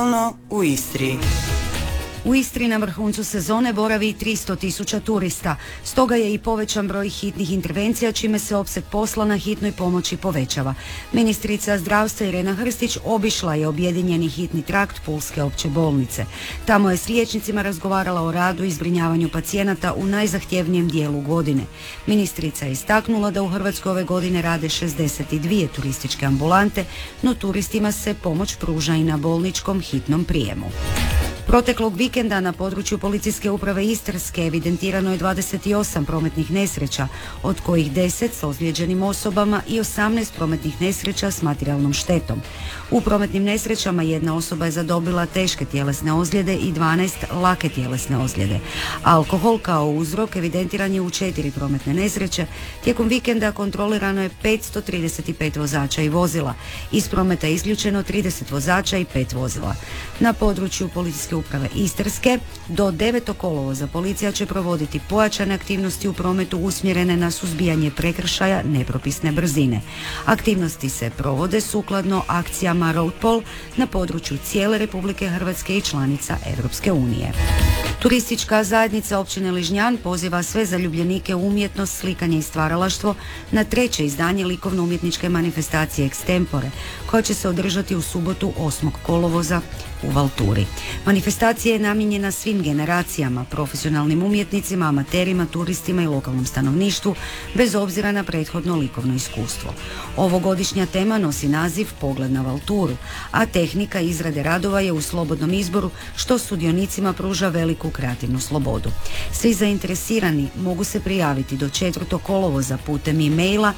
u Istri. U Istri na vrhuncu sezone boravi 300.000 turista, stoga je i povećan broj hitnih intervencija, čime se opseg posla na hitnoj pomoći povećava. Ministrica zdravstva Irena Hrstić obišla je objedinjeni hitni trakt Pulske opće bolnice. Tamo je s liječnicima razgovarala o radu i zbrinjavanju pacijenata u najzahtjevnijem dijelu godine. Ministrica je istaknula da u Hrvatskoj ove godine rade 62 turističke ambulante, no turistima se pomoć pruža i na bolničkom hitnom prijemu. Proteklog vikenda na području Policijske uprave Istarske evidentirano je 28 prometnih nesreća, od kojih 10 s ozlijeđenim osobama i 18 prometnih nesreća s materijalnom štetom. U prometnim nesrećama jedna osoba je zadobila teške tjelesne ozljede i 12 lake tjelesne ozljede. Alkohol kao uzrok evidentiran je u 4 prometne nesreće. Tijekom vikenda kontrolirano je 535 vozača i vozila. Iz prometa je isključeno 30 vozača i 5 vozila. Na području Policijske uprave Istarske do 9. kolovoza policija će provoditi pojačane aktivnosti u prometu usmjerene na suzbijanje prekršaja nepropisne brzine. Aktivnosti se provode sukladno akcijama Road Patrol na području cijele Republike Hrvatske i članica Europske unije. Turistička zajednica općine Ližnjan poziva sve zaljubljenike u umjetnost, slikanje i stvaralaštvo na 3. izdanje likovno-umjetničke manifestacije Extempore, koja će se održati u subotu 8. kolovoza u Valturi. Manifestacija je namijenjena svim generacijama, profesionalnim umjetnicima, amaterima, turistima i lokalnom stanovništvu, bez obzira na prethodno likovno iskustvo. Ovogodišnja tema nosi naziv Pogled na Valturu, a tehnika izrade radova je u slobodnom izboru, što sudionicima pruža veliku kreativnu slobodu. Svi zainteresirani mogu se prijaviti do 4. kolovoza putem e-maila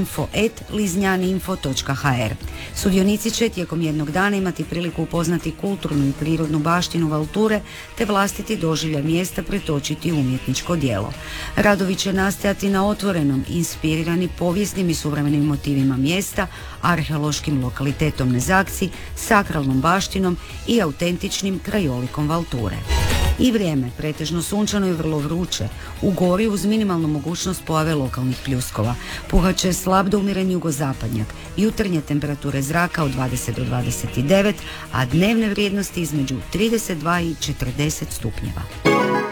info@liznjaninfo.hr. Sudionici će tijekom jednog dana imati priliku upoznati kulturnu i prirodnu baštinu Valture te vlastiti doživljaj mjesta pretočiti u umjetničko djelo. Radovi će nastajati na otvorenom, inspirirani povijesnim i suvremenim motivima mjesta, arheološkim lokalitetom Nezakci, sakralnom baštinom i autentičnim krajolikom Valture. I vrijeme, pretežno sunčano i vrlo vruće. U gori uz minimalnu mogućnost pojave lokalnih pljuskova. Puhat će slab do umjeren jugozapadnjak. Jutarnje temperature zraka od 20 do 29, a dnevne vrijednosti između 32 i 40 stupnjeva.